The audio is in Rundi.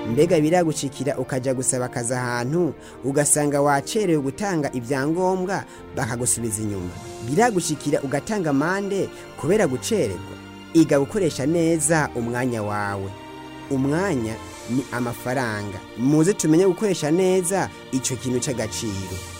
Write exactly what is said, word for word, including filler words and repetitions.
mbega biragushikira ukaja gusaba akazi ahantu ugasanga wacerewe gutanga ibyangombwa bakagusubiza inyuma? Biragushikira ugatanga amande kubera gucererwa? Iga gukoresha neza umwanya wawe. Umwanya ni amafaranga. Muze tumenye gukoresha neza ico kintu c'agaciro.